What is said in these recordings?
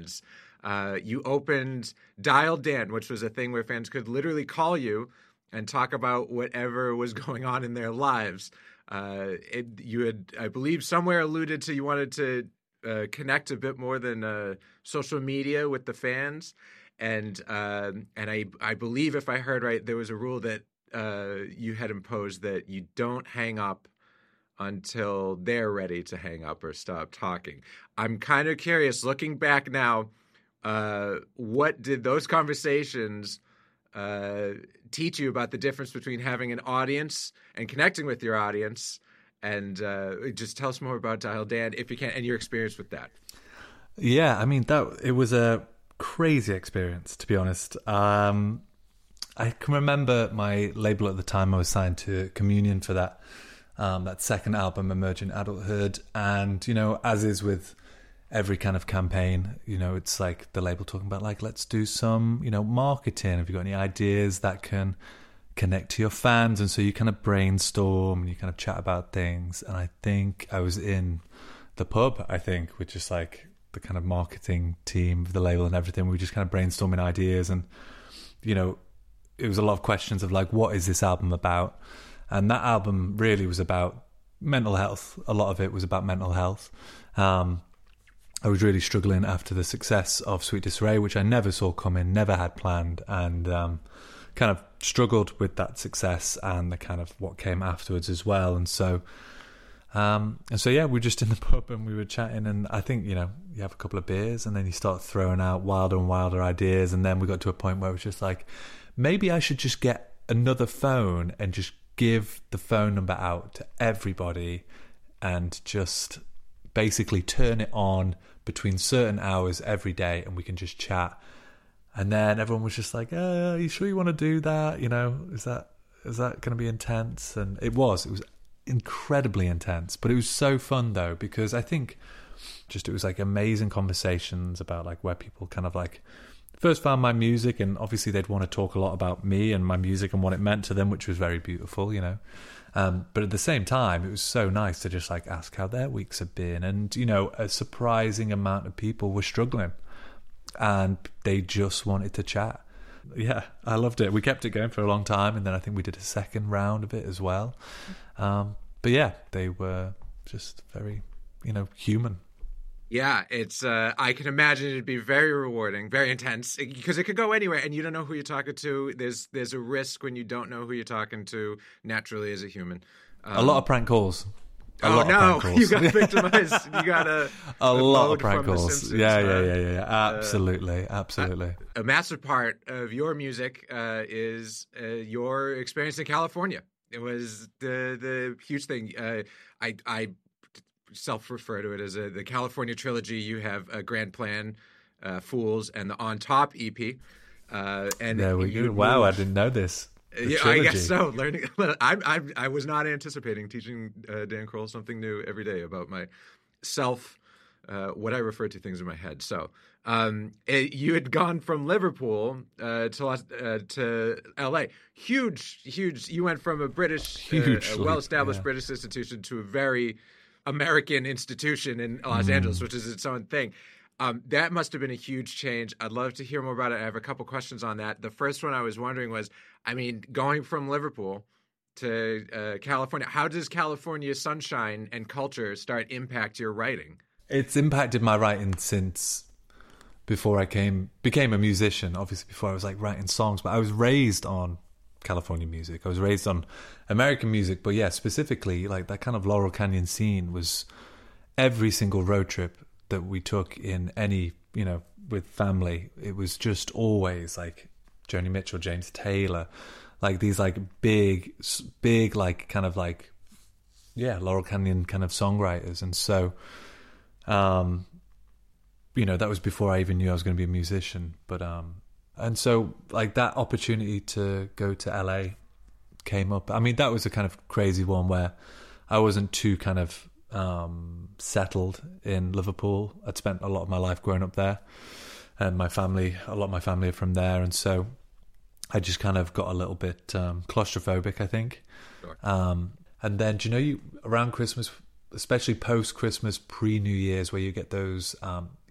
fans. You opened Dial Dan, which was a thing where fans could literally call you and talk about whatever was going on in their lives. You had, I believe, somewhere alluded to you wanted to connect a bit more than social media with the fans. And I believe, if I heard right, there was a rule that you had imposed that you don't hang up until they're ready to hang up or stop talking. I'm kind of curious, looking back now, what did those conversations teach you about the difference between having an audience and connecting with your audience? And just tell us more about Dial Dan, if you can, and your experience with that. Yeah, I mean, it was a crazy experience, to be honest. I can remember my label at the time. I was signed to Communion for that second album, Emergent Adulthood. And, as is with every kind of campaign, it's like the label talking about, like, let's do some, marketing. Have you got any ideas that can connect to your fans? And so you kind of brainstorm and you kind of chat about things. And I think I was in the pub, which is like the kind of marketing team of the label and everything. We were just kind of brainstorming ideas, and, it was a lot of questions of like, what is this album about? And that album really was about mental health. A lot of it was about mental health. I was really struggling after the success of Sweet Disarray, which I never saw coming, never had planned, and kind of struggled with that success and the kind of what came afterwards as well. And so yeah, we were just in the pub and we were chatting, and I think, you have a couple of beers and then you start throwing out wilder and wilder ideas. And then we got to a point where it was just like, maybe I should just get another phone and just give the phone number out to everybody and just basically turn it on between certain hours every day, and we can just chat. And then everyone was just like, are you sure you want to do that? Is that going to be intense? And it was incredibly intense, but it was so fun though, because I think it was like amazing conversations about like where people kind of like first found my music, and obviously they'd want to talk a lot about me and my music and what it meant to them, which was very beautiful, but at the same time, it was so nice to just like ask how their weeks had been. And, a surprising amount of people were struggling and they just wanted to chat. Yeah, I loved it. We kept it going for a long time, and then I think we did a second round of it as well. But yeah, they were just very, human. Yeah, it's. I can imagine it'd be very rewarding, very intense, because it could go anywhere, and you don't know who you're talking to. There's a risk when you don't know who you're talking to. Naturally, as a human, a lot of prank calls. You got victimized. You got a lot of prank calls. Yeah. Absolutely. A massive part of your music is your experience in California. It was the huge thing. I self-refer to it as the California trilogy. You have a Grand Plan, Fools, and the On Top EP. And there we go. Wow, I didn't know this. Yeah, I guess so. Learning, I was not anticipating teaching Dan Kroll something new every day about my self, what I refer to things in my head. So you had gone from Liverpool to L.A. Huge. You went from a British, well-established British institution to a very American institution in Los Angeles, which is its own thing. That must have been a huge change. I'd love to hear more about it. I have a couple questions on that. The first one I was wondering was, going from Liverpool to California, how does California sunshine and culture impact your writing? It's impacted my writing since before I became a musician. Obviously, before I was like writing songs, but I was raised on California music. I was raised on American music, but yeah, specifically like that kind of Laurel Canyon scene was every single road trip that we took in any, with family. It was just always like Joni Mitchell, James Taylor, like these like big, like kind of like, Laurel Canyon kind of songwriters. And so, that was before I even knew I was going to be a musician. But, and so like that opportunity to go to LA came up. That was a kind of crazy one where I wasn't too kind of settled in Liverpool. I'd spent a lot of my life growing up there, and a lot of my family are from there, and so I just kind of got a little bit claustrophobic, I think. Sure. And then, around Christmas, especially post-Christmas, pre-New Year's, where you get those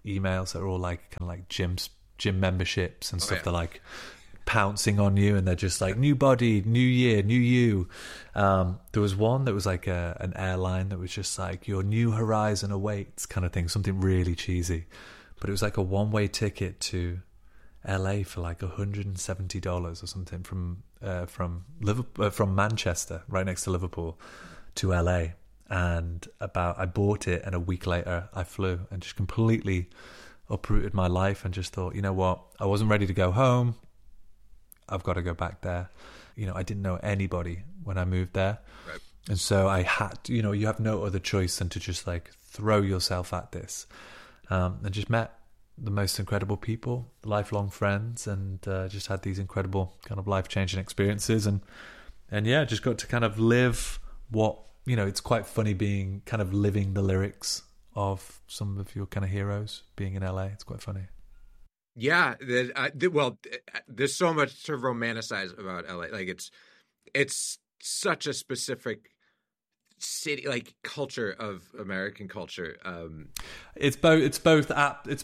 emails that are all like kind of like gym memberships and stuff. Yeah. They're like pouncing on you, and they're just like, new body, new year, new you. There was one that was like an airline that was just like, your new horizon awaits kind of thing, something really cheesy, but it was like a one-way ticket to LA for like $170 or something from Liverpool, from Manchester, right next to Liverpool, to LA. And I bought it, and a week later I flew, and just completely uprooted my life, and just thought, you know what, I wasn't ready to go home. I've got to go back there. You know, I didn't know anybody when I moved there. Right. And so I had to, you know, you have no other choice than to just like throw yourself at this. And just met the most incredible people, lifelong friends, and just had these incredible kind of life-changing experiences. And yeah, just got to kind of live what, you know, it's quite funny being kind of living the lyrics of some of your kind of heroes being in LA. It's quite funny. Yeah, there's so much to romanticize about LA. Like it's such a specific city, like culture of American culture. It's both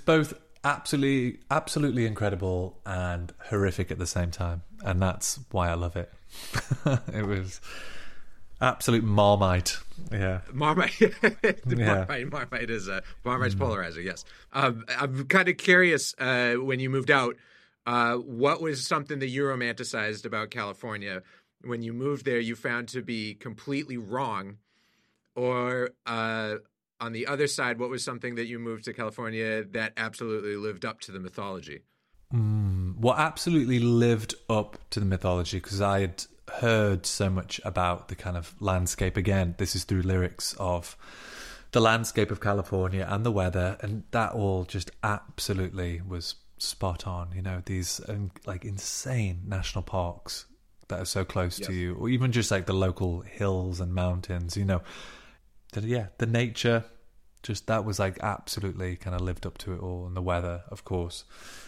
absolutely incredible and horrific at the same time, and that's why I love it. It was absolute Marmite. Yeah, Marmite. Marmite is Marmite's polarizer. Yes. I'm kind of curious. When you moved out, what was something that you romanticized about California when you moved there? You found to be completely wrong, or on the other side, what was something that you moved to California that absolutely lived up to the mythology? What absolutely lived up to the mythology, because I had heard so much about the kind of landscape. Again, this is through lyrics of the landscape of California and the weather, and that all just absolutely was spot on. You know, these like insane national parks that are so close to you, or even just like the local hills and mountains, you know. The nature, just that was like absolutely kind of lived up to it all. And the weather, of course,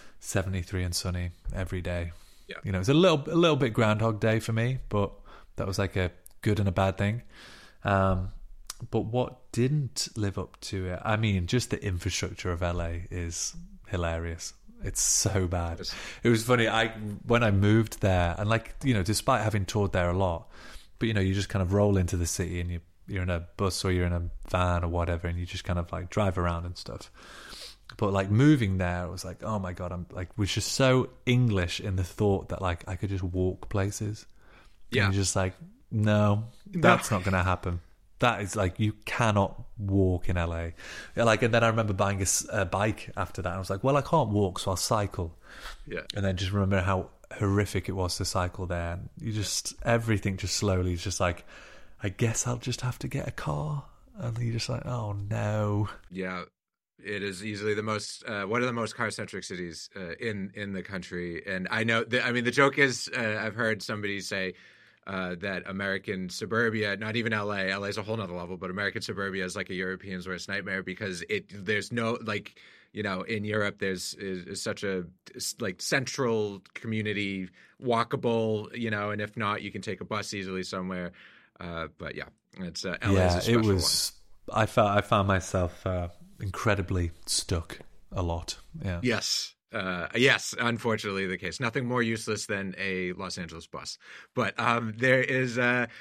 73 and sunny every day. Yeah. You know, it's a little bit Groundhog Day for me, but that was like a good and a bad thing. But what didn't live up to it, I mean, just the infrastructure of LA is hilarious. It's so bad. It was funny. When I moved there, and like, you know, despite having toured there a lot, but you know, you just kind of roll into the city, and you're in a bus or you're in a van or whatever, and you just kind of like drive around and stuff. But like moving there, it was like, oh my God, I'm like, was just so English in the thought that like I could just walk places. Yeah. And you're just like, no, that's not going to happen. That is like, you cannot walk in LA. Like, and then I remember buying a bike after that. And I was like, well, I can't walk, so I'll cycle. Yeah. And then just remember how horrific it was to cycle there. And you just, everything just slowly is just like, I guess I'll just have to get a car. And you're just like, oh no. Yeah. It is easily the most one of the most car-centric cities in the country, and I know. The joke is I've heard somebody say that American suburbia, not even LA, LA is a whole nother level, but American suburbia is like a European's worst nightmare because there's no, like, you know, in Europe is such a like central community, walkable, you know, and if not, you can take a bus easily somewhere. But yeah, it's LA is a special one. I found myself incredibly stuck a lot. Yeah. Yes. Yes, unfortunately the case. Nothing more useless than a Los Angeles bus. But there is a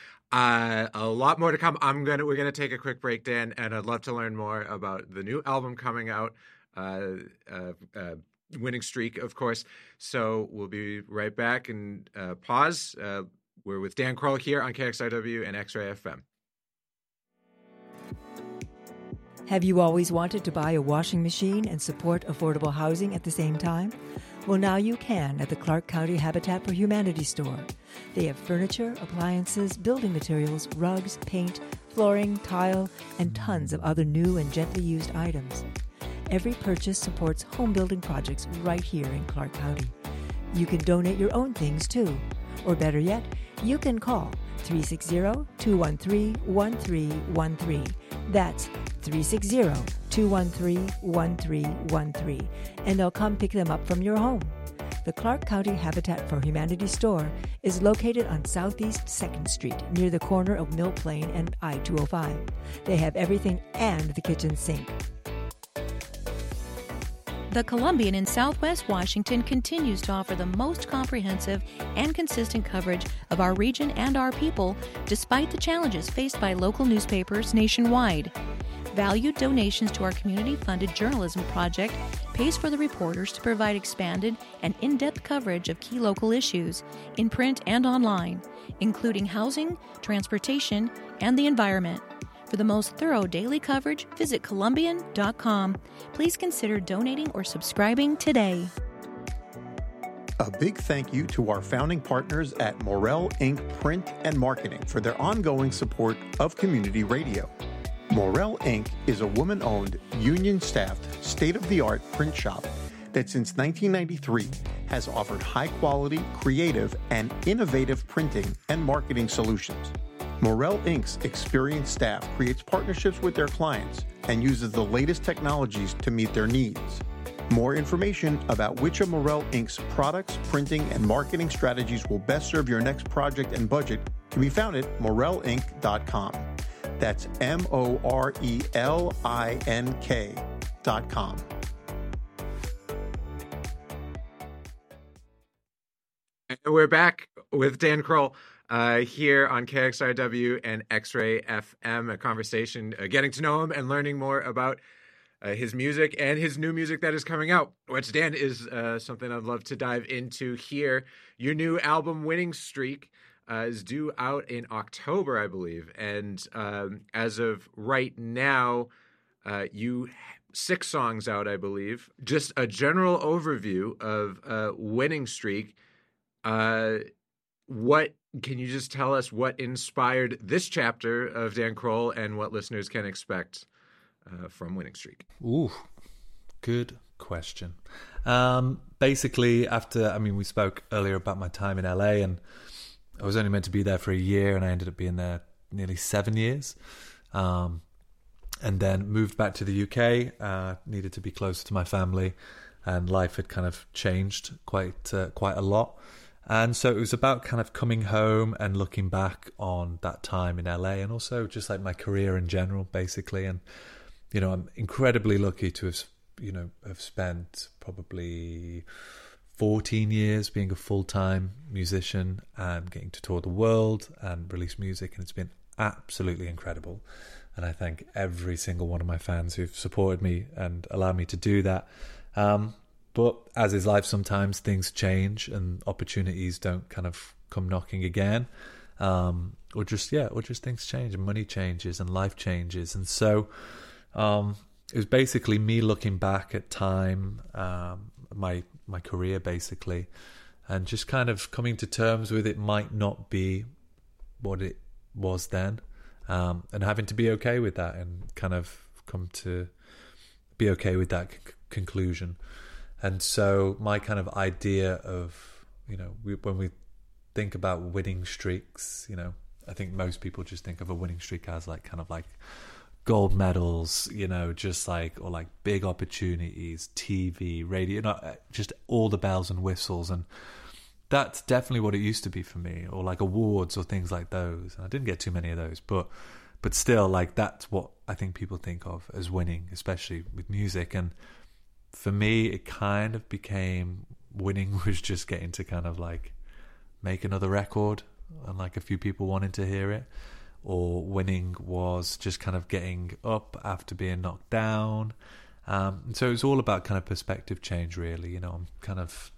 lot more to come. We're gonna take a quick break, Dan, and I'd love to learn more about the new album coming out. Winning Streak, of course. So we'll be right back and pause. We're with Dan Kroll here on KXRW and X-Ray FM. Have you always wanted to buy a washing machine and support affordable housing at the same time? Well, now you can at the Clark County Habitat for Humanity store. They have furniture, appliances, building materials, rugs, paint, flooring, tile, and tons of other new and gently used items. Every purchase supports home building projects right here in Clark County. You can donate your own things too. Or better yet, you can call 360-213-1313. That's 360-213-1313, and they'll come pick them up from your home. The Clark County Habitat for Humanity store is located on Southeast 2nd Street, near the corner of Mill Plain and I-205. They have everything and the kitchen sink. The Columbian in Southwest Washington continues to offer the most comprehensive and consistent coverage of our region and our people, despite the challenges faced by local newspapers nationwide. Valued donations to our community-funded journalism project pays for the reporters to provide expanded and in-depth coverage of key local issues in print and online, including housing, transportation, and the environment. For the most thorough daily coverage, visit Columbian.com. Please consider donating or subscribing today. A big thank you to our founding partners at Morel Inc. Print and Marketing for their ongoing support of community radio. Morel Inc. is a woman-owned, union-staffed, state-of-the-art print shop that since 1993 has offered high-quality, creative, and innovative printing and marketing solutions. Morel Inc.'s experienced staff creates partnerships with their clients and uses the latest technologies to meet their needs. More information about which of Morel Inc.'s products, printing, and marketing strategies will best serve your next project and budget can be found at morelinc.com. That's MORELINK.com. We're back with Dan Kroll here on KXRW and X-Ray FM, a conversation, getting to know him and learning more about his music and his new music that is coming out, which, Dan, is something I'd love to dive into here. Your new album, Winning Streak, is due out in October, I believe. And as of right now, you 6 songs out, I believe. Just a general overview of Winning Streak. What can you just tell us what inspired this chapter of Dan Kroll and what listeners can expect from Winning Streak? Ooh, good question. Basically, we spoke earlier about my time in LA, and I was only meant to be there for a year, and I ended up being there nearly 7 years. And then moved back to the UK, needed to be closer to my family, and life had kind of changed quite a lot. And so it was about kind of coming home and looking back on that time in LA, and also just like my career in general, basically. And, you know, I'm incredibly lucky to have spent probably 14 years being a full-time musician and getting to tour the world and release music. And it's been absolutely incredible. And I thank every single one of my fans who've supported me and allowed me to do that. But as is life, sometimes things change and opportunities don't kind of come knocking again. Or just things change and money changes and life changes. And so it was basically me looking back at time, my career basically, and just kind of coming to terms with it might not be what it was then, and having to be okay with that and kind of come to be okay with that conclusion. And so my kind of idea of, when we think about winning streaks, I think most people just think of a winning streak as like kind of like gold medals, just like, or like big opportunities, TV, radio, just all the bells and whistles. And that's definitely what it used to be for me, or like awards or things like those. And I didn't get too many of those, but still, like, that's what I think people think of as winning, especially with music. And for me, it kind of became winning was just getting to kind of like make another record and like a few people wanting to hear it, or winning was just kind of getting up after being knocked down. And so it was all about kind of perspective change, really. I'm kind of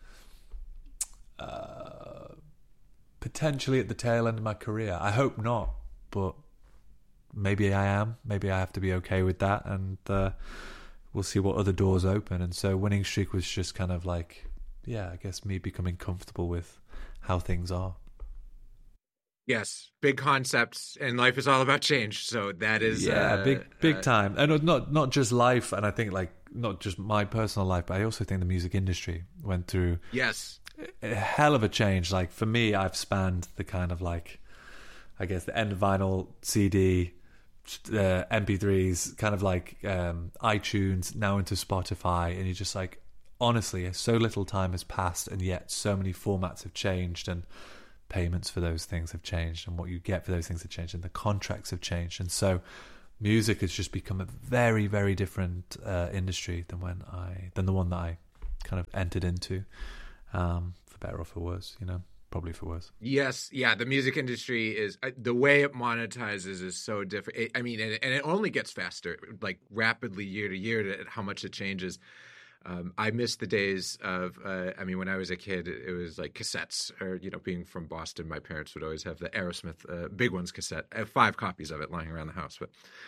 potentially at the tail end of my career. I hope not, but maybe I am. Maybe I have to be okay with that, and we'll see what other doors open. And so Winning Streak was just kind of like, I guess me becoming comfortable with how things are. Yes, big concepts, and life is all about change. So that is big time, and not just life. And I think like not just my personal life, but I also think the music industry went through a hell of a change. Like for me, I've spanned the kind of like, I guess the end of vinyl, CD, MP3s, kind of like iTunes, now into Spotify, and you're just like, honestly, so little time has passed, and yet so many formats have changed, and payments for those things have changed, and what you get for those things have changed, and the contracts have changed. And so music has just become a very, very different industry than than the one that I kind of entered into, for better or for worse, probably for worse. Yes, yeah, the music industry is the way it monetizes is so different. I mean, and it only gets faster, like rapidly year to year, to how much it changes. I miss the days of, when I was a kid, it was like cassettes, or, being from Boston, my parents would always have the Aerosmith Big Ones cassette. I have 5 copies of it lying around the house.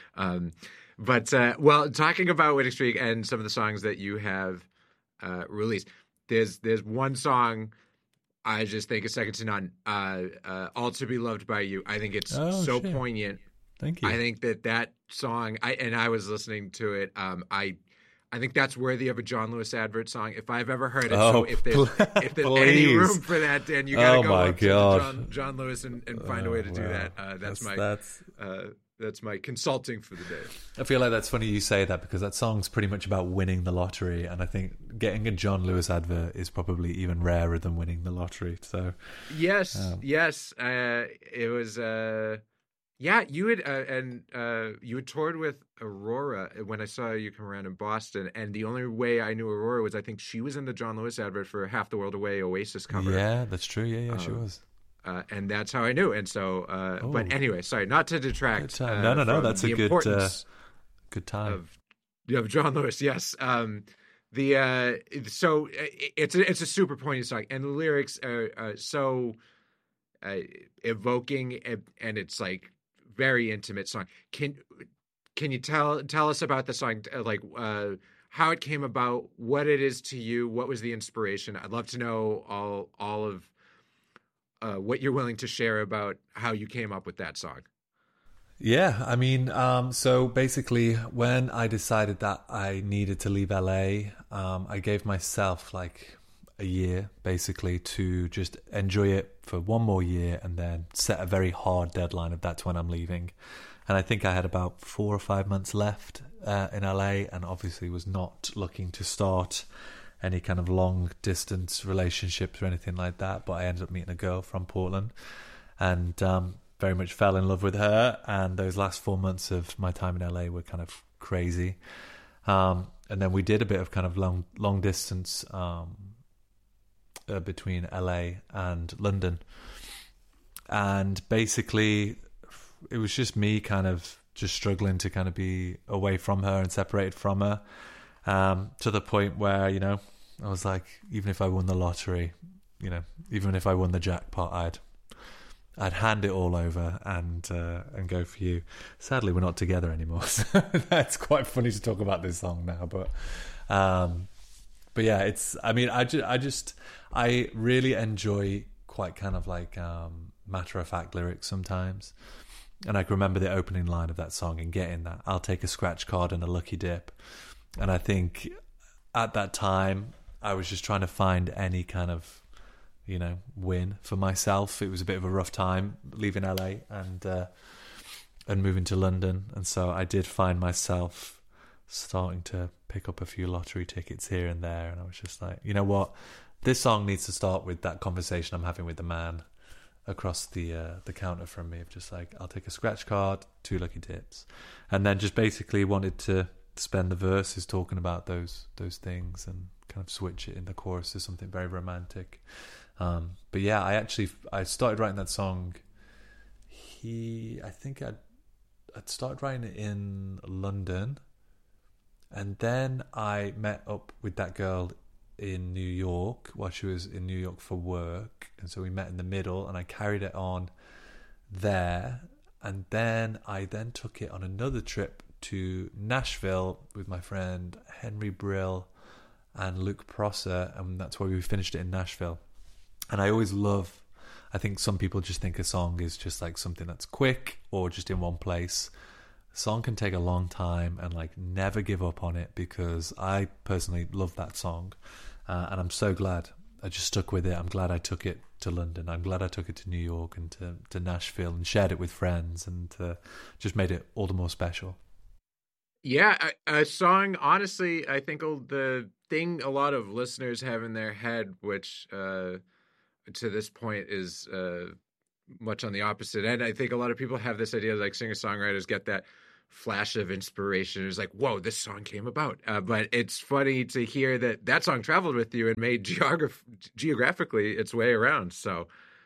But talking about Winning Streak and some of the songs that you have released, there's one song I just think is second to none, All to Be Loved by You. I think it's poignant. Thank you. I think that song, I was listening to it, I think that's worthy of a John Lewis advert song if I've ever heard it. So if there's any room for that, Dan, you got to go up to John Lewis and find a way to do that. That's my consulting for the day. I feel like that's funny you say that, because that song's pretty much about winning the lottery, and I think getting a John Lewis advert is probably even rarer than winning the lottery. So yes, it was. Yeah, you had toured with Aurora when I saw you come around in Boston, and the only way I knew Aurora was I think she was in the John Lewis advert for Half the World Away Oasis cover. Yeah, that's true. Yeah, she was. And that's how I knew. And so, but anyway, sorry, not to detract. No, that's a good time of John Lewis. Yes. So it's a super poignant song, and the lyrics are so evoking, and it's like very intimate song. Can you tell us about the song, how it came about, what it is to you, what was the inspiration? I'd love to know all of what you're willing to share about how you came up with that song. Yeah, I mean, so basically when I decided that I needed to leave LA, I gave myself like a year basically to just enjoy it for one more year, and then set a very hard deadline of that's when I'm leaving. And I think I had about 4 or 5 months left in LA, and obviously was not looking to start any kind of long distance relationships or anything like that. But I ended up meeting a girl from Portland, and very much fell in love with her. And those last 4 months of my time in LA were kind of crazy. And then we did a bit of kind of long distance between LA and London, and basically it was just me kind of just struggling to kind of be away from her and separated from her, to the point where I was like, even if I won the lottery, even if I won the jackpot, I'd hand it all over and go for you. Sadly, we're not together anymore, so that's quite funny to talk about this song now, but yeah, it's, I mean, I really enjoy quite kind of like matter-of-fact lyrics sometimes. And I can remember the opening line of that song and getting that, I'll take a scratch card and a lucky dip. And I think at that time, I was just trying to find any kind of, win for myself. It was a bit of a rough time leaving LA and moving to London. And so I did find myself starting to pick up a few lottery tickets here and there, and I was just like, you know what, this song needs to start with that conversation I'm having with the man across the counter from me, of just like, I'll take a scratch card, 2 lucky dips, and then just basically wanted to spend the verses talking about those things, and kind of switch it in the chorus to something very romantic. But yeah, I started writing that song. I think I'd started writing it in London. And then I met up with that girl in New York while she was in New York for work. And so we met in the middle, and I carried it on there. And then I took it on another trip to Nashville with my friend Henry Brill and Luke Prosser. And that's why we finished it in Nashville. And I always I think some people just think a song is just like something that's quick or just in one place. Song can take a long time, and like never give up on it, because I personally love that song, and I'm so glad I just stuck with it. I'm glad I took it to London. I'm glad I took it to New York and to Nashville, and shared it with friends, and just made it all the more special. Yeah, a song, honestly, I think the thing a lot of listeners have in their head, which to this point is much on the opposite end. I think a lot of people have this idea, like singer-songwriters get that flash of inspiration. It was like, whoa, this song came about. But it's funny to hear that song traveled with you and made geographically its way around. So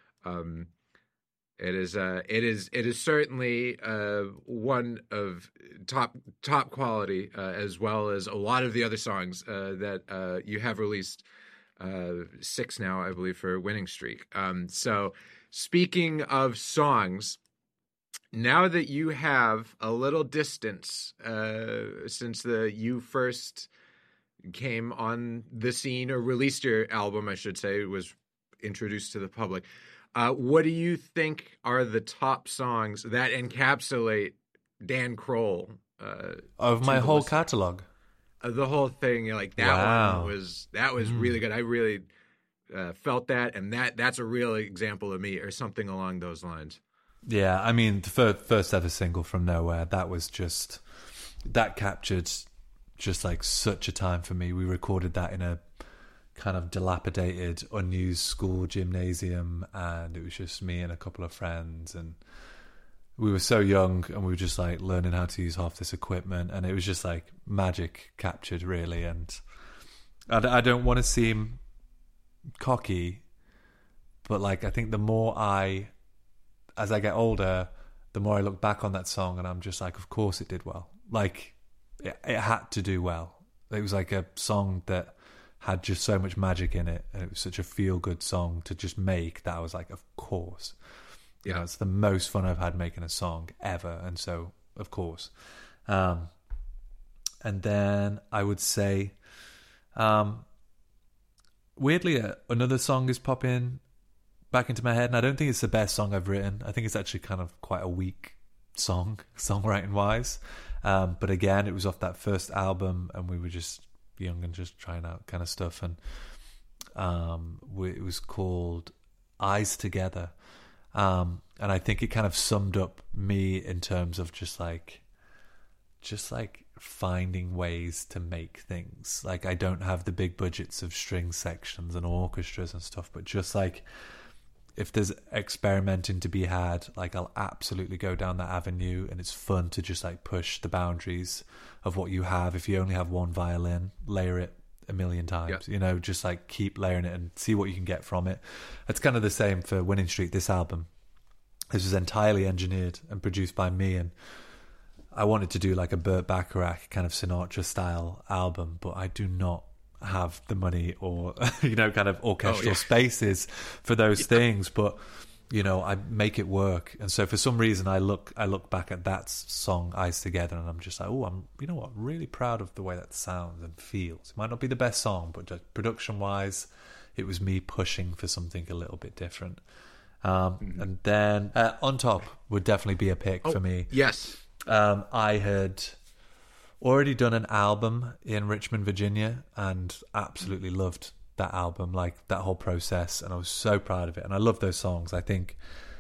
it is certainly one of top quality, as well as a lot of the other songs that you have released. 6 now, I believe, for Winning Streak. So speaking of songs, now that you have a little distance since you first came on the scene, or released your album, I should say, was introduced to the public, what do you think are the top songs that encapsulate Dan Kroll? Of my whole catalog? The whole thing, like that Wow. one was really good. I really felt and that's a real example of me, or something along those lines. Yeah, I mean, the first ever single from Nowhere, that captured just like such a time for me. We recorded that in a kind of dilapidated, unused school gymnasium, and it was just me and a couple of friends, and we were so young, and we were just like learning how to use half this equipment, and it was just like magic captured, really. And I don't want to seem cocky, but like I think as I get older, the more I look back on that song, and I'm just like, of course it did well. Like it had to do well. It was like a song that had just so much magic in it, and it was such a feel-good song to just make that I was like, of course. You know, it's the most fun I've had making a song ever, and so of course. And then I would say, weirdly, another song is popping back into my head, and I don't think it's the best song I've written. I think it's actually kind of quite a weak song, songwriting wise. But again, it was off that first album, and we were just young and just trying out kind of stuff, and it was called Eyes Together. And I think it kind of summed up me in terms of just like finding ways to make things. Like, I don't have the big budgets of string sections and orchestras and stuff, but just like, if there's experimenting to be had, like, I'll absolutely go down that avenue, and it's fun to just like push the boundaries of what you have. If you only have one violin, layer it a million times, you know, just like keep layering it and see what you can get from it. It's kind of the same for Winning Streak, this album. This was entirely engineered and produced by me, and I wanted to do like a Burt Bacharach kind of Sinatra style album, but I do not have the money or, you know, kind of orchestral spaces for those things. But, you know, I make it work. And so for some reason I look back at that song, Eyes Together, and I'm just like, oh, I'm, you know what, really proud of the way that sounds and feels. It might not be the best song, but just production wise, it was me pushing for something a little bit different. And then On Top would definitely be a pick for me. Yes. I had already done an album in Richmond, Virginia, and absolutely loved that album, like that whole process, and I was so proud of it. And I love those songs. I think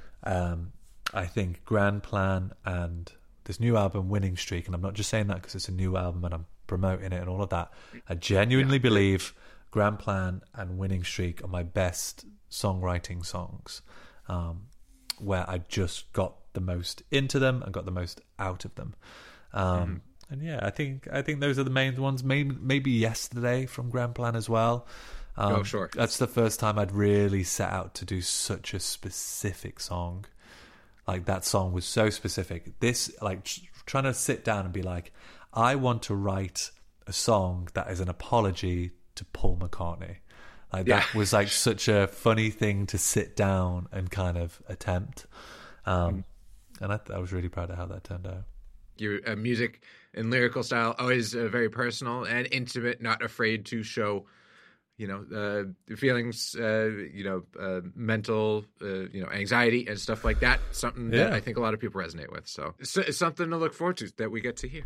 Grand Plan and this new album, Winning Streak, and I'm not just saying that because it's a new album and I'm promoting it and all of that. I genuinely believe Grand Plan and Winning Streak are my best songwriting songs, where I just got the most into them and got the most out of them. And yeah, I think those are the main ones. Maybe Yesterday from Grand Plan as well. Sure. That's the first time I'd really set out to do such a specific song. Like, that song was so specific. This, like, trying to sit down and be like, I want to write a song that is an apology to Paul McCartney. Like, that was like such a funny thing to sit down and kind of attempt. And I was really proud of how that turned out. Your music and lyrical style always very personal and intimate, not afraid to show, you know, feelings, mental, anxiety and stuff like that. Something that I think a lot of people resonate with. So it's something to look forward to that we get to hear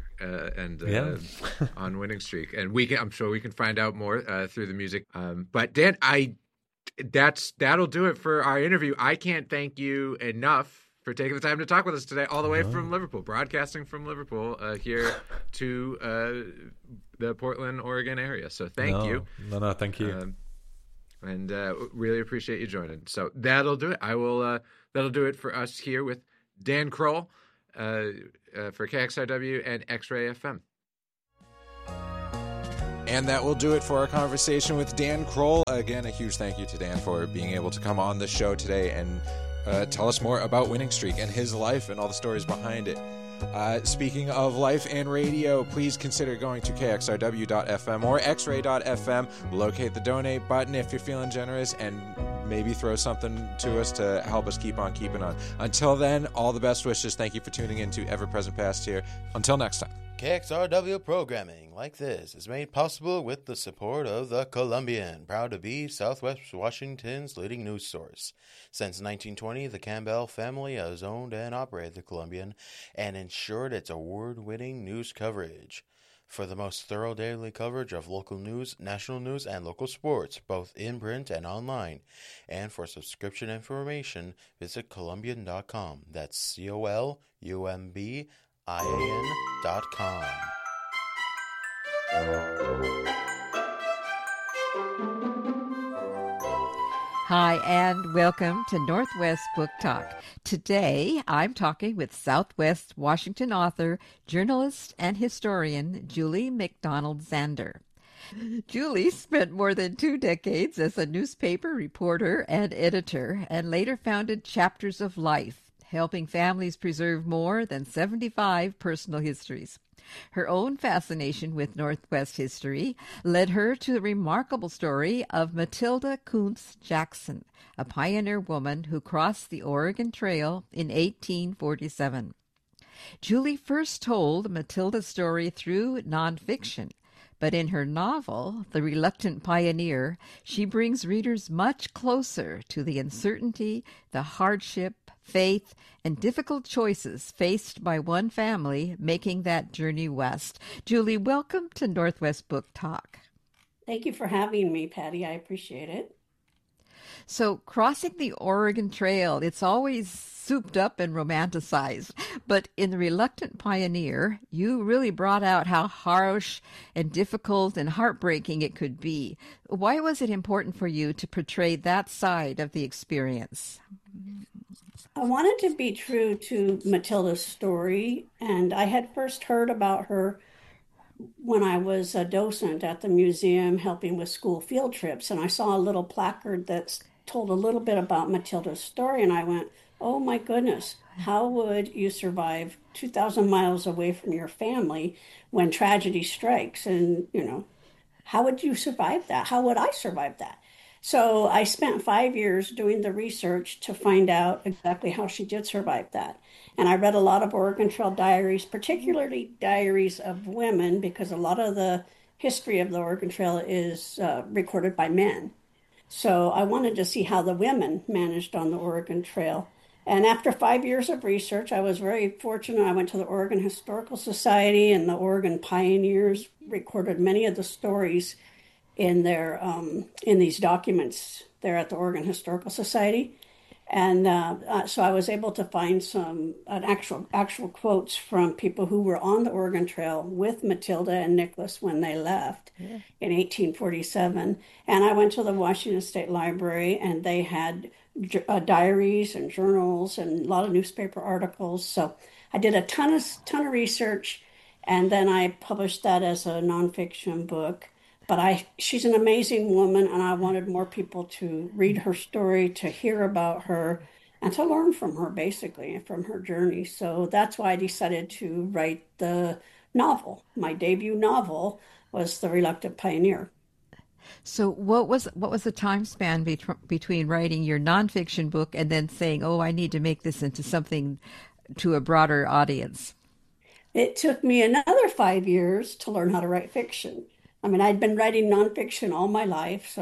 on Winning Streak, and I'm sure we can find out more through the music. But Dan, that'll do it for our interview. I can't thank you enough for taking the time to talk with us today, all the way from Liverpool, broadcasting from Liverpool here to the Portland, Oregon area. So thank you. No, thank you. And really appreciate you joining. So that'll do it. That'll do it for us here with Dan Kroll. for KXRW and X-Ray FM. And that will do it for our conversation with Dan Kroll. Again, a huge thank you to Dan for being able to come on the show today and tell us more about Winning Streak and his life and all the stories behind it. Speaking of life and radio, please consider going to kxrw.fm or xray.fm. Locate the donate button if you're feeling generous and maybe throw something to us to help us keep on keeping on. Until then, all the best wishes. Thank you for tuning in to Ever Present Past here. Until next time. KXRW programming like this is made possible with the support of the Columbian, proud to be Southwest Washington's leading news source. Since 1920, the Campbell family has owned and operated the Columbian and ensured its award-winning news coverage. For the most thorough daily coverage of local news, national news, and local sports, both in print and online. And for subscription information, visit Columbian.com. That's COLUMBIAN.com. Hi, and welcome to Northwest Book Talk. Today, I'm talking with Southwest Washington author, journalist, and historian Julie McDonald Zander. Julie spent more than 2 decades as a newspaper reporter and editor, and later founded Chapters of Life, helping families preserve more than 75 personal histories. Her own fascination with Northwest history led her to the remarkable story of Matilda Kuntz Jackson, a pioneer woman who crossed the Oregon Trail in 1847. Julie first told Matilda's story through nonfiction, but in her novel, The Reluctant Pioneer, she brings readers much closer to the uncertainty, the hardship, faith, and difficult choices faced by one family making that journey west. Julie, welcome to Northwest Book Talk. Thank you for having me, Patty. I appreciate it. So, crossing the Oregon Trail, it's always souped up and romanticized. But in The Reluctant Pioneer, you really brought out how harsh and difficult and heartbreaking it could be. Why was it important for you to portray that side of the experience? I wanted to be true to Matilda's story, and I had first heard about her when I was a docent at the museum helping with school field trips, and I saw a little placard that told a little bit about Matilda's story, and I went, oh my goodness, how would you survive 2,000 miles away from your family when tragedy strikes? And, how would you survive that? How would I survive that? So I spent 5 years doing the research to find out exactly how she did survive that. And I read a lot of Oregon Trail diaries, particularly diaries of women, because a lot of the history of the Oregon Trail is recorded by men. So I wanted to see how the women managed on the Oregon Trail. And after 5 years of research, I was very fortunate. I went to the Oregon Historical Society, and the Oregon Pioneers recorded many of the stories in their in these documents there at the Oregon Historical Society. And so I was able to find some actual quotes from people who were on the Oregon Trail with Matilda and Nicholas when they left in 1847. And I went to the Washington State Library, and they had diaries and journals and a lot of newspaper articles. So I did a ton of research, and then I published that as a nonfiction book. But she's an amazing woman, and I wanted more people to read her story, to hear about her, and to learn from her, basically, from her journey. So that's why I decided to write the novel. My debut novel was The Reluctant Pioneer. So what was the time span between writing your nonfiction book and then saying, oh, I need to make this into something to a broader audience? It took me another 5 years to learn how to write fiction. I mean, I'd been writing nonfiction all my life,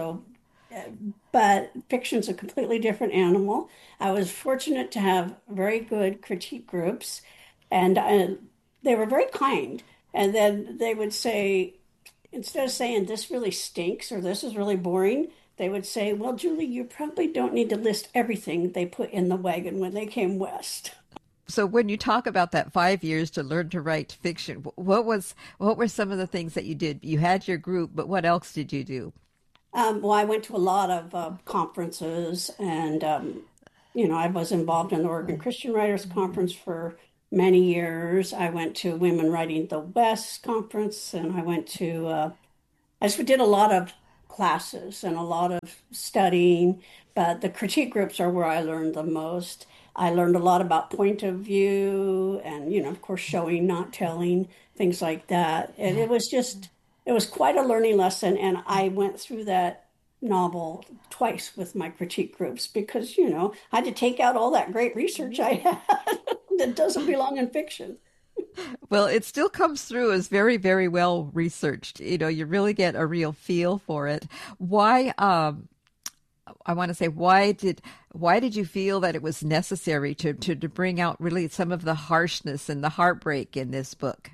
but fiction's a completely different animal. I was fortunate to have very good critique groups, and they were very kind. And then they would say, instead of saying this really stinks or this is really boring, they would say, well, Julie, you probably don't need to list everything they put in the wagon when they came west. So when you talk about that 5 years to learn to write fiction, what were some of the things that you did? You had your group, but what else did you do? Well, I went to a lot of conferences, and I was involved in the Oregon Christian Writers Conference for many years. I went to Women Writing the West conference, and I went to, I just did a lot of classes and a lot of studying, but the critique groups are where I learned the most. I learned a lot about point of view and, of course, showing, not telling, things like that. And it was quite a learning lesson. And I went through that novel twice with my critique groups because, I had to take out all that great research I had that doesn't belong in fiction. Well, it still comes through as very, very well researched. You really get a real feel for it. Why, I want to say, why did you feel that it was necessary to bring out really some of the harshness and the heartbreak in this book?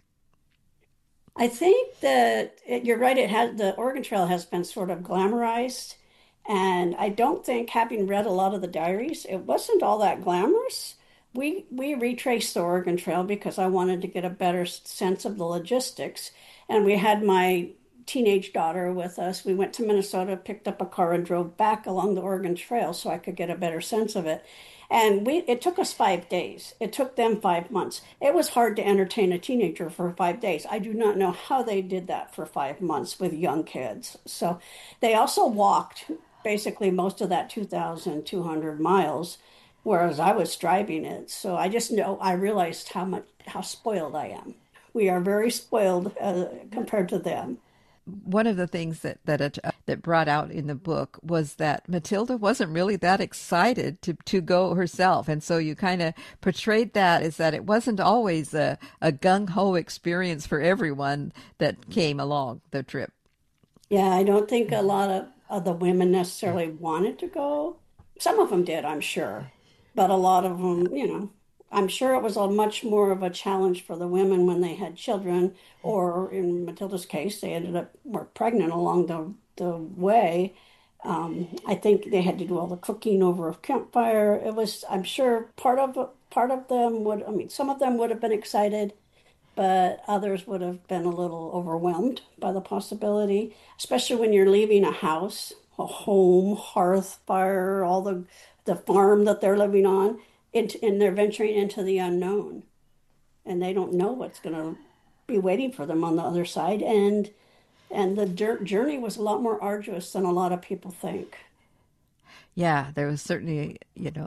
I think that you're right. The Oregon Trail has been sort of glamorized, and I don't think, having read a lot of the diaries, it wasn't all that glamorous. We retraced the Oregon Trail because I wanted to get a better sense of the logistics, and we had my teenage daughter with us. We went to Minnesota, picked up a car, and drove back along the Oregon Trail so I could get a better sense of it. And it took us 5 days. It took them 5 months. It was hard to entertain a teenager for 5 days. I do not know how they did that for 5 months with young kids. So they also walked basically most of that 2,200 miles, whereas I was driving it. So I realized how spoiled I am. We are very spoiled compared to them. One of the things that brought out in the book was that Matilda wasn't really that excited to go herself, and so you kind of portrayed that as that it wasn't always a gung-ho experience for everyone that came along the trip. Yeah, I don't think a lot of the women necessarily wanted to go. Some of them did, I'm sure, but a lot of them, I'm sure it was a much more of a challenge for the women when they had children, or in Matilda's case, they ended up more pregnant along the way. I think they had to do all the cooking over a campfire. I'm sure part of them some of them would have been excited, but others would have been a little overwhelmed by the possibility, especially when you're leaving a house, a home, hearth, fire, all the farm that they're living on. And they're venturing into the unknown, and they don't know what's going to be waiting for them on the other side. And the journey was a lot more arduous than a lot of people think. Yeah, there was certainly,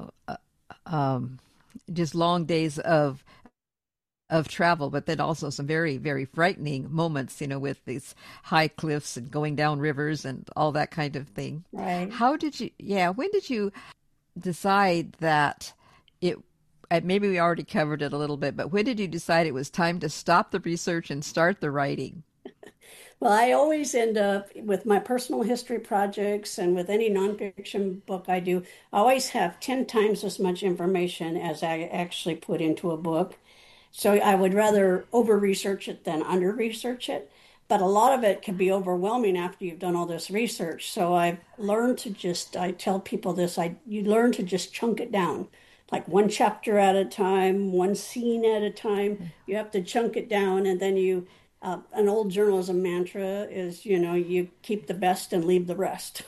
just long days of travel, but then also some very, very frightening moments, with these high cliffs and going down rivers and all that kind of thing. Right. When did you decide that maybe we already covered it a little bit, but when did you decide it was time to stop the research and start the writing? Well, I always end up with my personal history projects, and with any nonfiction book I do, I always have 10 times as much information as I actually put into a book. So I would rather over-research it than under-research it. But a lot of it can be overwhelming after you've done all this research. So I've learned I tell people this, you learn to just chunk it down. Like one chapter at a time, one scene at a time. You have to chunk it down, and then an old journalism mantra is, you keep the best and leave the rest.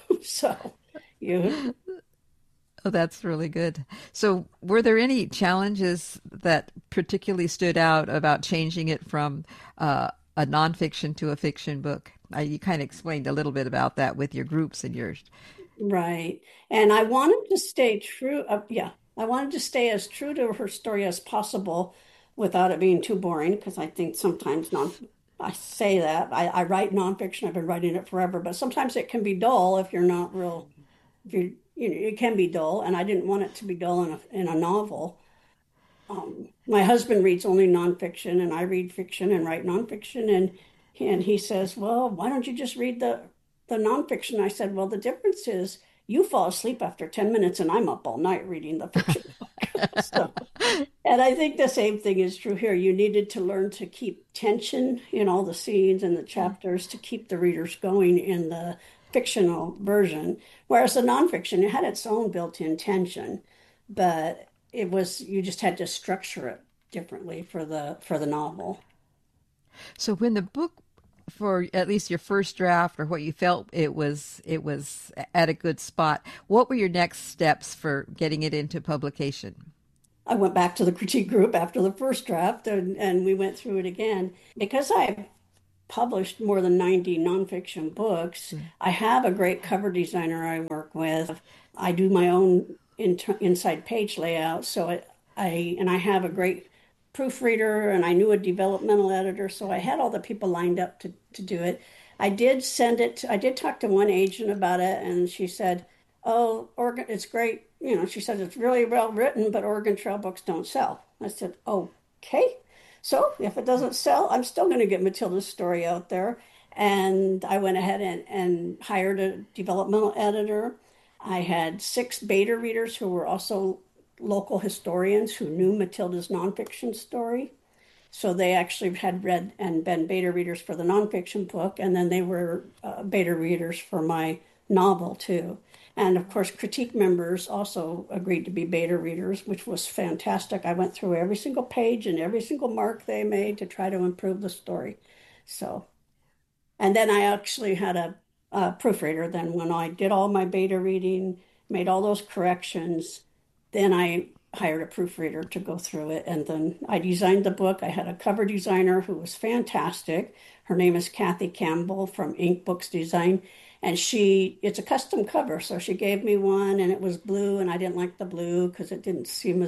Oh, that's really good. So were there any challenges that particularly stood out about changing it from a nonfiction to a fiction book? You kind of explained a little bit about that with your groups and yours. Right. And I wanted to stay true. I wanted to stay as true to her story as possible without it being too boring, because I think sometimes I say that. I write nonfiction. I've been writing it forever, but sometimes it can be dull if you're not real. It can be dull, and I didn't want it to be dull in a novel. My husband reads only nonfiction, and I read fiction and write nonfiction, and he says, "Well, why don't you just read the nonfiction?" I said, "Well, the difference is you fall asleep after 10 minutes, and I'm up all night reading the fiction book." And I think the same thing is true here. You needed to learn to keep tension in all the scenes and the chapters to keep the readers going in the fictional version, whereas the nonfiction, it had its own built-in tension, but you just had to structure it differently for the novel. So when the book, for at least your first draft, or what you felt it was at a good spot, what were your next steps for getting it into publication? I went back to the critique group after the first draft and we went through it again. Because I've published more than 90 nonfiction books, I have a great cover designer I work with. I do my own inside page layout, so I have a great proofreader, and I knew a developmental editor, so I had all the people lined up to do it. I did talk to one agent about it, and she said, oh, Oregon, it's great. She said, it's really well written, but Oregon Trail books don't sell. I said, okay. So if it doesn't sell, I'm still going to get Matilda's story out there. And I went ahead and hired a developmental editor. I had 6 beta readers who were also local historians who knew Matilda's nonfiction story. So they actually had read and been beta readers for the nonfiction book, and then they were beta readers for my novel too. And of course, critique members also agreed to be beta readers, which was fantastic. I went through every single page and every single mark they made to try to improve the story. So, and then I actually had a proofreader. Then when I did all my beta reading, made all those corrections, then I hired a proofreader to go through it. And then I designed the book. I had a cover designer who was fantastic. Her name is Kathy Campbell from Ink Books Design. And it's a custom cover. So she gave me one and it was blue, and I didn't like the blue because it didn't seem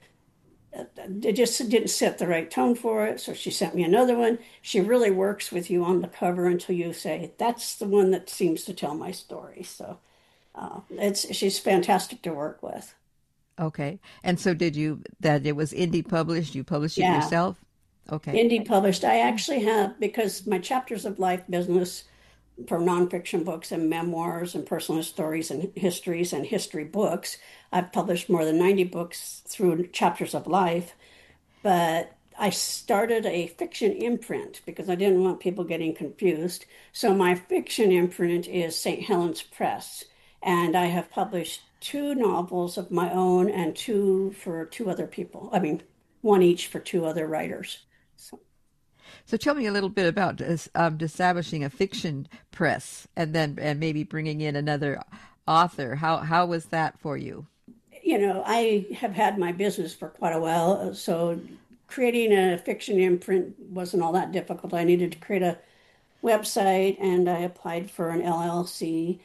it just didn't set the right tone for it. So she sent me another one. She really works with you on the cover until you say, that's the one that seems to tell my story. So she's fantastic to work with. Okay. And so that it was indie published, you published it yourself? Okay. Indie published. I actually have, because my Chapters of Life business for nonfiction books and memoirs and personal stories and histories and history books, I've published more than 90 books through Chapters of Life. But I started a fiction imprint because I didn't want people getting confused. So my fiction imprint is St. Helens Press. And I have published 2 novels of my own and 2 for 2 other people. I mean, 1 each for 2 other writers. So tell me a little bit about establishing a fiction press and maybe bringing in another author. How was that for you? I have had my business for quite a while, so creating a fiction imprint wasn't all that difficult. I needed to create a website, and I applied for an LLC.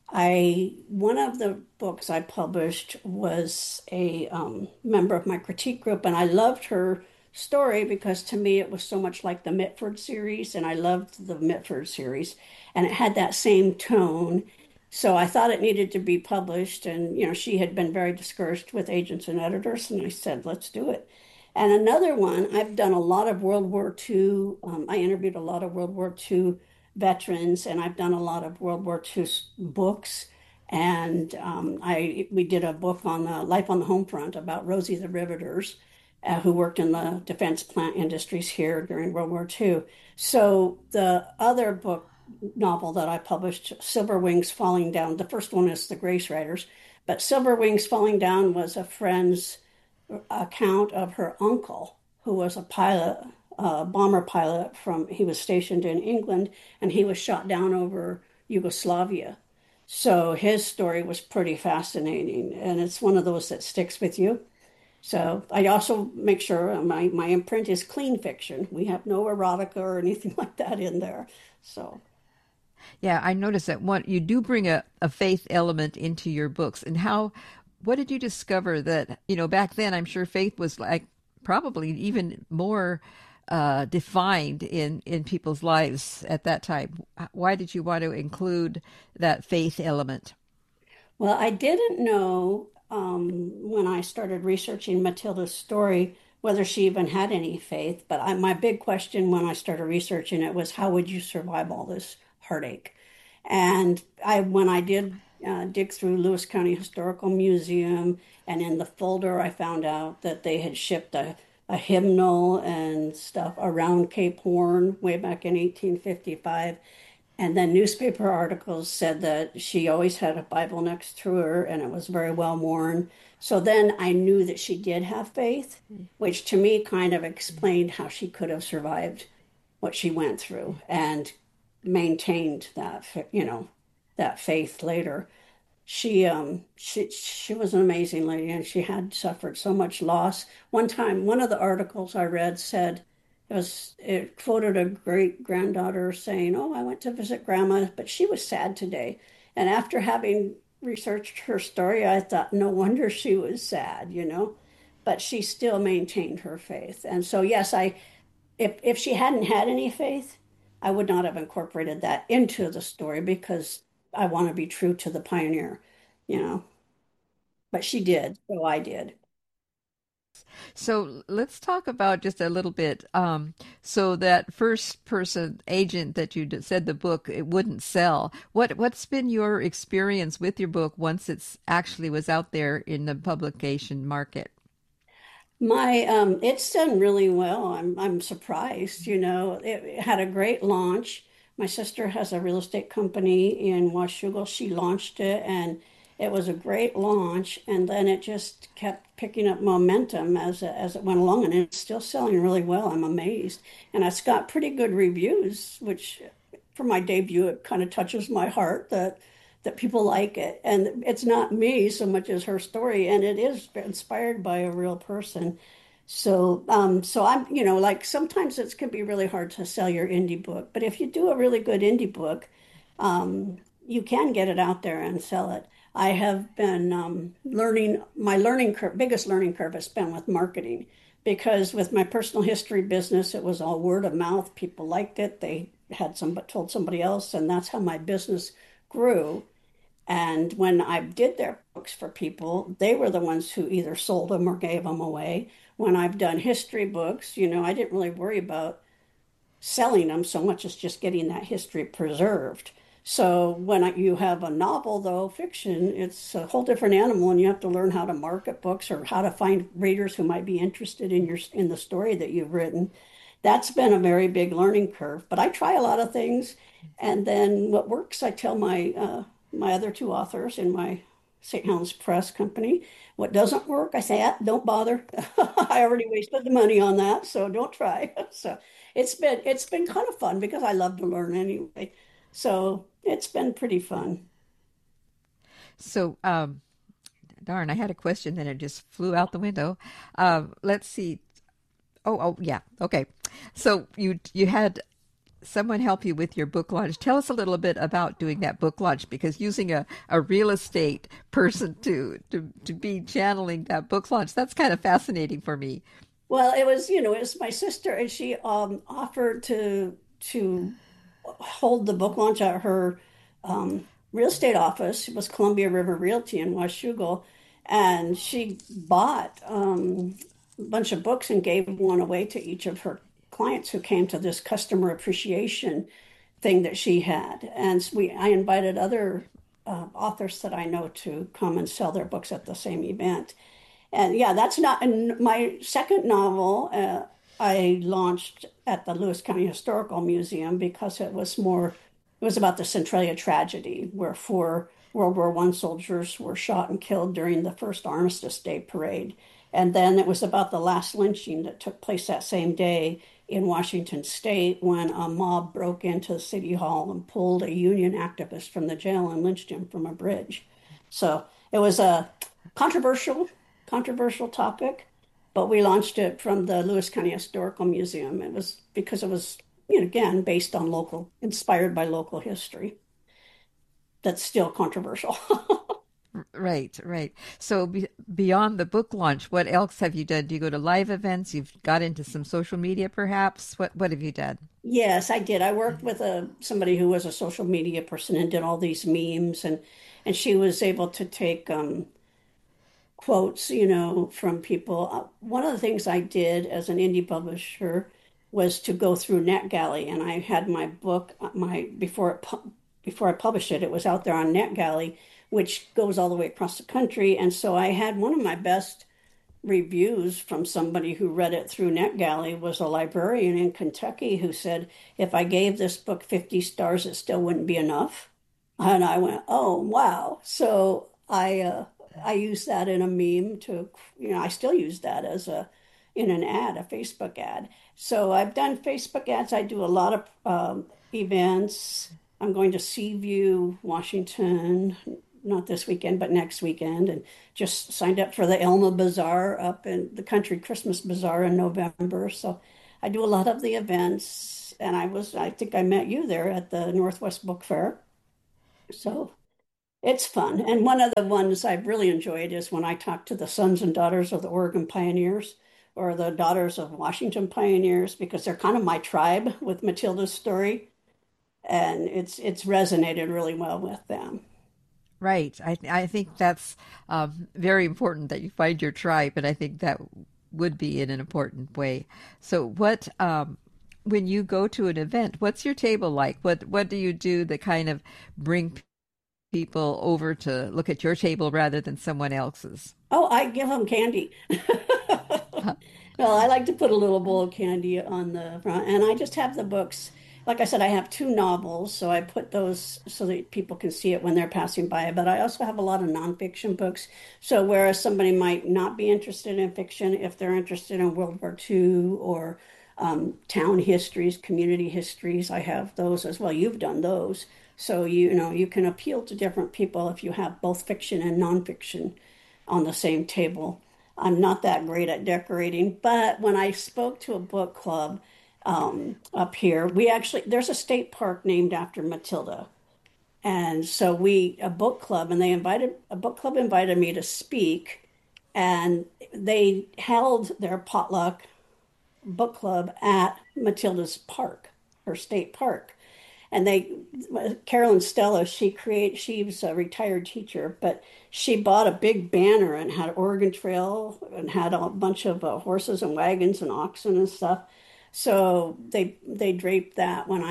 One of the books I published was a member of my critique group, and I loved her story because to me it was so much like the Mitford series, and I loved the Mitford series, and it had that same tone. So I thought it needed to be published, and she had been very discouraged with agents and editors, and I said, let's do it. And another one, I've done a lot of World War II. I interviewed a lot of World War II veterans, and I've done a lot of World War II books. And we did a book on life on the home front about Rosie the Riveters, who worked in the defense plant industries here during World War II. So the other novel that I published, Silver Wings Falling Down, the first one is The Grace Riders, but Silver Wings Falling Down was a friend's account of her uncle, who was a pilot, bomber pilot he was stationed in England, and he was shot down over Yugoslavia. So his story was pretty fascinating, and it's one of those that sticks with you. So I also make sure my imprint is clean fiction. We have no erotica or anything like that in there. So, yeah, I noticed that you do bring a faith element into your books. And what did you discover that, back then I'm sure faith was like probably even more defined in people's lives at that time. Why did you want to include that faith element? Well, I didn't know when I started researching Matilda's story whether she even had any faith. But my big question when I started researching it was, how would you survive all this heartache? And when I did dig through Lewis County Historical Museum, and in the folder I found out that they had shipped a hymnal and stuff around Cape Horn way back in 1855. And then newspaper articles said that she always had a Bible next to her and it was very well worn. So then I knew that she did have faith, which to me kind of explained how she could have survived what she went through and maintained that faith later. She was an amazing lady, and she had suffered so much loss. One time, one of the articles I read said it quoted a great granddaughter saying, "Oh, I went to visit grandma, but she was sad today." And after having researched her story, I thought, no wonder she was sad, you know. But she still maintained her faith. And so, yes, if she hadn't had any faith, I would not have incorporated that into the story because I want to be true to the pioneer, you know. But she did, so I did. So let's talk about just a little bit. So that first person agent that you said the book it wouldn't sell. What's been your experience with your book once it's actually was out there in the publication market? It's done really well. I'm surprised, you know. It had a great launch. My sister has a real estate company in Washougal. She launched it and it was a great launch, and then it just kept picking up momentum as it went along, and it's still selling really well. I'm amazed. And it's got pretty good reviews, which for my debut it kind of touches my heart that people like it. And it's not me so much as her story, and it is inspired by a real person. So I'm, you know, like sometimes it can be really hard to sell your indie book, but if you do a really good indie book, you can get it out there and sell it. I have been learning, my learning curve, biggest learning curve has been with marketing, because with my personal history business, it was all word of mouth. People liked it. They had told somebody else, and that's how my business grew. And when I did their books for people, they were the ones who either sold them or gave them away. When I've done history books, you know, I didn't really worry about selling them so much as just getting that history preserved. So when you have a novel, though, fiction, it's a whole different animal, and you have to learn how to market books or how to find readers who might be interested in the story that you've written. That's been a very big learning curve. But I try a lot of things, and then what works, I tell my other two authors in my St. Helens Press company. What doesn't work, I say, don't bother. I already wasted the money on that, so don't try. So it's been kind of fun because I love to learn anyway. So it's been pretty fun. So, darn, I had a question, then it just flew out the window. Let's see. Oh, yeah. Okay. So you had someone help you with your book launch. Tell us a little bit about doing that book launch, because using a real estate person to be channeling that book launch, that's kind of fascinating for me. Well, it was my sister, and she offered to hold the book launch at her real estate office. It was Columbia River Realty in Washougal, and she bought a bunch of books and gave one away to each of her clients who came to this customer appreciation thing that she had. And I invited other authors that I know to come and sell their books at the same event. And yeah, that's not my second novel. I launched at the Lewis County Historical Museum because it was about the Centralia tragedy, where 4 World War I soldiers were shot and killed during the first Armistice Day parade. And then it was about the last lynching that took place that same day in Washington State, when a mob broke into City Hall and pulled a Union activist from the jail and lynched him from a bridge. So it was a controversial topic, but we launched it from the Lewis County Historical Museum. It was because it was, again, based on inspired by local history. That's still controversial. Right. So beyond the book launch, what else have you done? Do you go to live events? You've got into some social media, perhaps? What have you done? Yes, I did. I worked with somebody who was a social media person and did all these memes, and she was able to take quotes, from people. One of the things I did as an indie publisher was to go through NetGalley, and I had my book, before I published it, it was out there on NetGalley, which goes all the way across the country. And so I had one of my best reviews from somebody who read it through NetGalley was a librarian in Kentucky who said, if I gave this book 50 stars, it still wouldn't be enough. And I went, oh, wow. So I used that in a meme I still use that in an ad, a Facebook ad. So I've done Facebook ads. I do a lot of events. I'm going to Seaview, Washington not this weekend, but next weekend, and just signed up for the Elma Bazaar up in the Country Christmas Bazaar in November. So I do a lot of the events, and I think I met you there at the Northwest Book Fair. So it's fun. And one of the ones I've really enjoyed is when I talk to the sons and daughters of the Oregon Pioneers or the daughters of Washington Pioneers, because they're kind of my tribe with Matilda's story. And it's resonated really well with them. Right. I think that's very important that you find your tribe, and I think that would be in an important way. So what, when you go to an event, what's your table like? What do you do that kind of bring people over to look at your table rather than someone else's? Oh, I give them candy. Well, I like to put a little bowl of candy on the front, and I just have the books. Like I said, I have 2 novels, so I put those so that people can see it when they're passing by. But I also have a lot of nonfiction books. So whereas somebody might not be interested in fiction, if they're interested in World War II or town histories, community histories, I have those as well. You've done those. So, you can appeal to different people if you have both fiction and nonfiction on the same table. I'm not that great at decorating, but when I spoke to a book club up here, there's a state park named after Matilda. And so a book club invited me to speak, and they held their potluck book club at Matilda's park, her state park. And Carolyn Stella, she was a retired teacher, but she bought a big banner and had Oregon Trail and had a bunch of horses and wagons and oxen and stuff. So they draped that when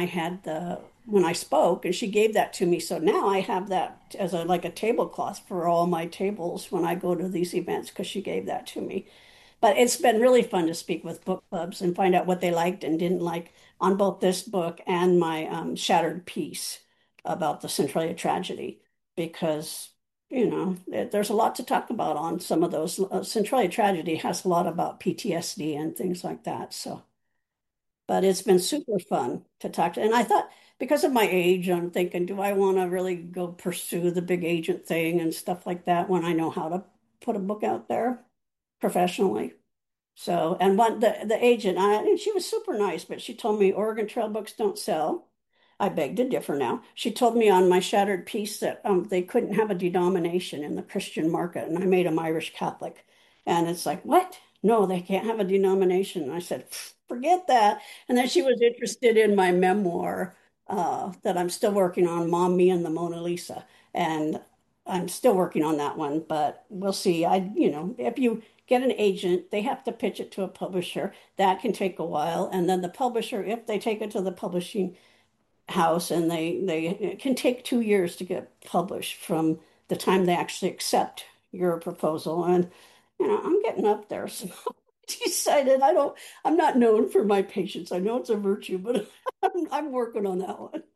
I spoke, and she gave that to me. So now I have that as like a tablecloth for all my tables when I go to these events, because she gave that to me. But it's been really fun to speak with book clubs and find out what they liked and didn't like on both this book and my Shattered piece about the Centralia tragedy, because, there's a lot to talk about on some of those. Centralia tragedy has a lot about PTSD and things like that. So, but it's been super fun to talk to. And I thought, because of my age, I'm thinking, do I want to really go pursue the big agent thing and stuff like that when I know how to put a book out there professionally? So, and the agent, she was super nice, but she told me Oregon Trail books don't sell. I beg to differ now. She told me on my Shattered piece that they couldn't have a denomination in the Christian market, and I made them Irish Catholic. And it's like, what? No, they can't have a denomination. And I said, forget that. And then she was interested in my memoir that I'm still working on, Mom, Me, and the Mona Lisa. And I'm still working on that one, but we'll see. If you get an agent, they have to pitch it to a publisher. That can take a while. And then the publisher, if they take it to the publishing house, and it can take 2 years to get published from the time they actually accept your proposal. And, I'm getting up there. So I decided I'm not known for my patience. I know it's a virtue, but I'm working on that one.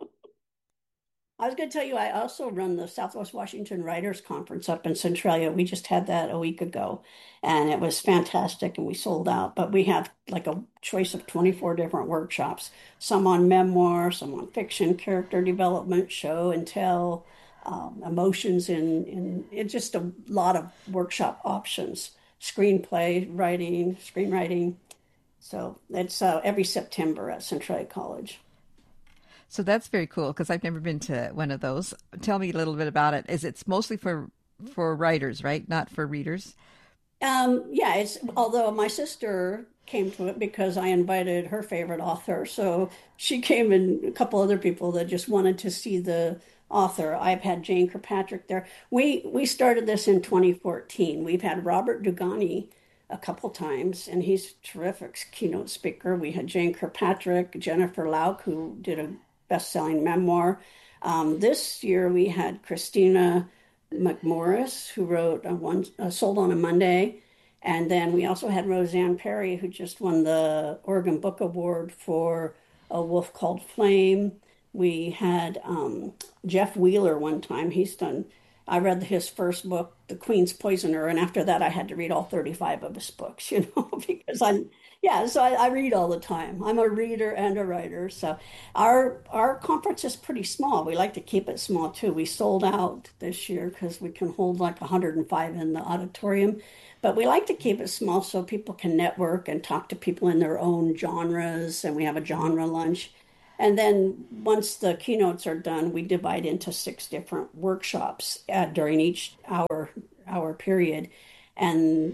I was going to tell you, I also run the Southwest Washington Writers Conference up in Centralia. We just had that a week ago, and it was fantastic, and we sold out. But we have like a choice of 24 different workshops, some on memoir, some on fiction, character development, show and tell, emotions, in just a lot of workshop options, screenplay writing, screenwriting. So it's every September at Centralia College. So that's very cool, because I've never been to one of those. Tell me a little bit about it. It's mostly for writers, right? Not for readers? Yeah, although my sister came to it because I invited her favorite author. So she came, and a couple other people that just wanted to see the author. I've had Jane Kirkpatrick there. We started this in 2014. We've had Robert Dugani a couple times, and he's a terrific keynote speaker. We had Jane Kirkpatrick, Jennifer Lauk, who did a best-selling memoir. This year we had Christina McMorris, who wrote Sold on a Monday. And then we also had Roseanne Perry, who just won the Oregon Book Award for A Wolf Called Flame. We had Jeff Wheeler one time. He's done I read his first book, The Queen's Poisoner, and after that I had to read all 35 of his books, because I read all the time. I'm a reader and a writer. So our conference is pretty small. We like to keep it small too. We sold out this year because we can hold like 105 in the auditorium. But we like to keep it small so people can network and talk to people in their own genres, and we have a genre lunch. And then once the keynotes are done, we divide into 6 different workshops during each hour period. And,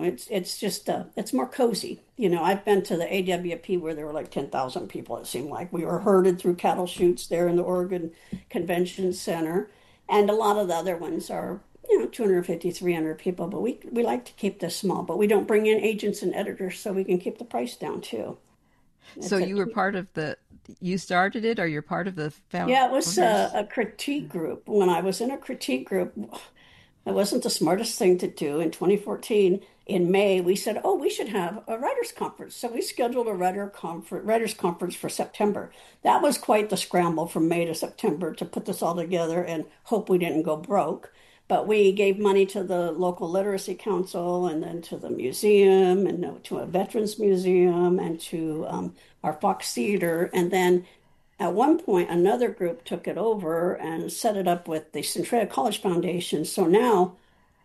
it's more cozy. I've been to the AWP where there were like 10,000 people, it seemed like. We were herded through cattle chutes there in the Oregon Convention Center. And a lot of the other ones are, 250, 300 people. But we like to keep this small. But we don't bring in agents and editors so we can keep the price down, too. So you were part of you started it, or you're part of the founders? Yeah, it was a critique group. When I was in a critique group, it wasn't the smartest thing to do. In 2014, in May, we said, we should have a writers' conference. So we scheduled a writers' conference for September. That was quite the scramble from May to September to put this all together and hope we didn't go broke. But we gave money to the local literacy council, and then to the museum, and to a veterans museum, and to our Fox Theater. And then at one point, another group took it over and set it up with the Centralia College Foundation. So now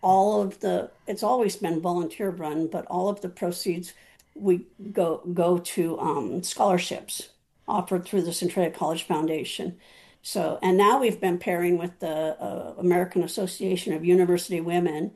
it's always been volunteer run, but all of the proceeds we go to scholarships offered through the Centralia College Foundation. So, and now we've been pairing with the American Association of University Women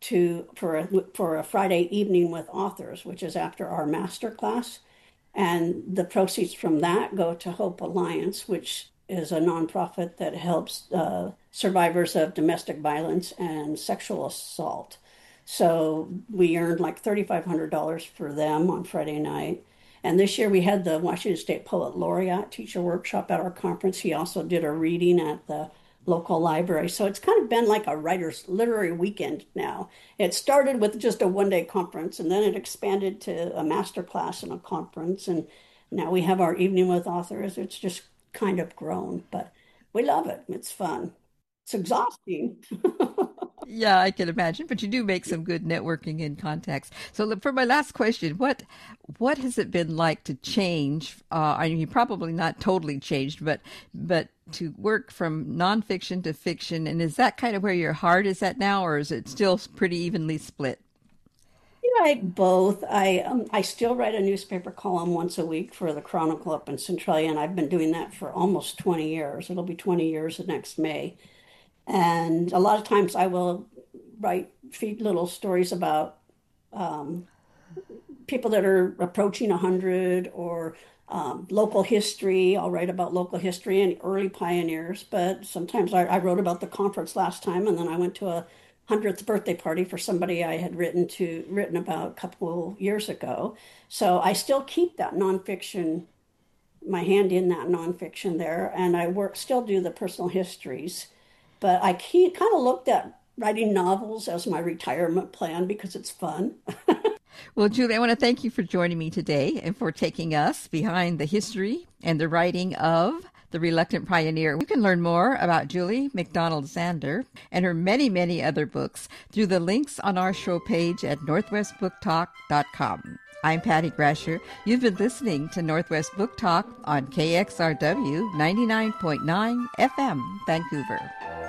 for a Friday evening with authors, which is after our master class. And the proceeds from that go to Hope Alliance, which is a nonprofit that helps survivors of domestic violence and sexual assault. So we earned like $3,500 for them on Friday night. And this year we had the Washington State Poet Laureate teach a workshop at our conference. He also did a reading at the local library. So it's kind of been like a writer's literary weekend now. It started with just a one-day conference, and then it expanded to a master class and a conference. And now we have our evening with authors. It's just kind of grown, but we love it. It's fun. It's exhausting. Yeah, I can imagine, but you do make some good networking and contacts. So for my last question, what has it been like to change? I mean, probably not totally changed, but to work from nonfiction to fiction, and is that kind of where your heart is at now, or is it still pretty evenly split? I write both. I still write a newspaper column once a week for the Chronicle up in Centralia, and I've been doing that for almost 20 years. It'll be 20 years next May. And a lot of times I will write little stories about people that are approaching 100, or local history. I'll write about local history and early pioneers. But sometimes I wrote about the conference last time, and then I went to a 100th birthday party for somebody I had written about a couple years ago. So I still keep that nonfiction, my hand in that nonfiction there, and I still do the personal histories. But I kind of looked at writing novels as my retirement plan because it's fun. Well, Julie, I want to thank you for joining me today and for taking us behind the history and the writing of The Reluctant Pioneer. You can learn more about Julie McDonald Zander and her many, many other books through the links on our show page at northwestbooktalk.com. I'm Patty Grasher. You've been listening to Northwest Book Talk on KXRW 99.9 FM, Vancouver.